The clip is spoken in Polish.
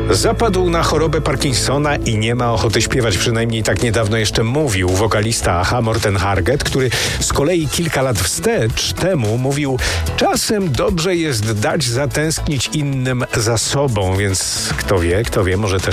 Zapadł na chorobę Parkinsona i nie ma ochoty śpiewać, przynajmniej tak niedawno jeszcze mówił wokalista Aha Morten Harket, który z kolei kilka lat wstecz temu mówił: czasem dobrze jest dać zatęsknić innym za sobą, więc kto wie, może też